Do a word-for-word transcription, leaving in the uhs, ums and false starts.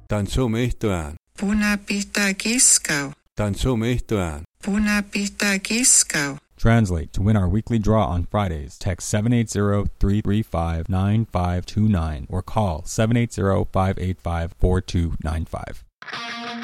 Tansumistuan. Punapihtagискau. Tansumistuan. Punapihtagискau. Translate. To win our weekly draw on Fridays, text seven eight zero, three three five, nine five two nine or call seven eight zero, five eight five, four two nine five.